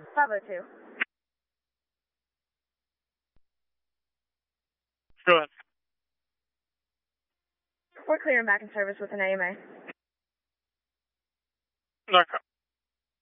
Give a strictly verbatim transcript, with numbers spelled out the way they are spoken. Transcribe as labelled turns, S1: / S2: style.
S1: five oh two.
S2: Go ahead.
S1: We're clearing back in service with an A M A.
S2: Okay.